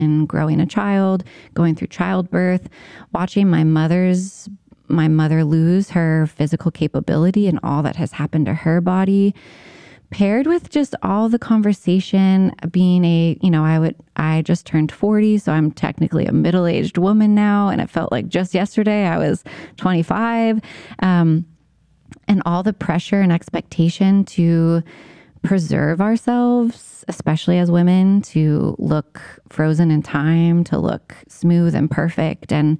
and growing a child, going through childbirth, watching my mother lose her physical capability and all that has happened to her body, paired with just all the conversation being I just turned 40, so I'm technically a middle-aged woman now. And it felt like just yesterday I was 25. And all the pressure and expectation to preserve ourselves, especially as women, to look frozen in time, to look smooth and perfect. And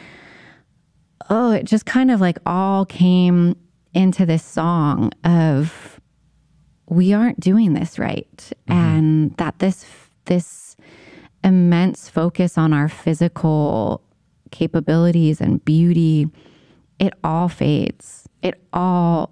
it just kind of like all came into this song of, we aren't doing this right. Mm-hmm. And that this immense focus on our physical capabilities and beauty, it all fades. It all,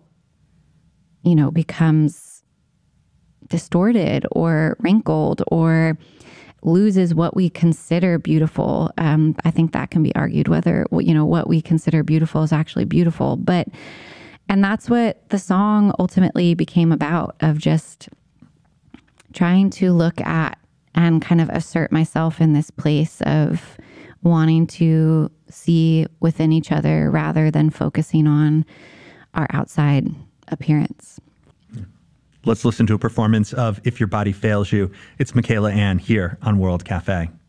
becomes distorted or wrinkled or loses what we consider beautiful. I think that can be argued whether, what we consider beautiful is actually beautiful. And that's what the song ultimately became about, of just trying to look at and kind of assert myself in this place of wanting to see within each other rather than focusing on our outside appearance. Let's listen to a performance of If Your Body Fails You. It's Michaela Anne here on World Cafe.